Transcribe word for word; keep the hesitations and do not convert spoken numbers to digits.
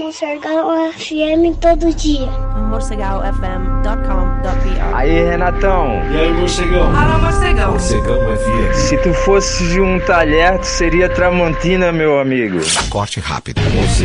Morcegão F M todo dia. morcegal f m ponto com ponto b r. Aí, Renatão. E aí, Morcegão? Alô, Morcegão. Morcegão F M. Se tu fosse de um talher, tu seria Tramontina, meu amigo. Corte rápido.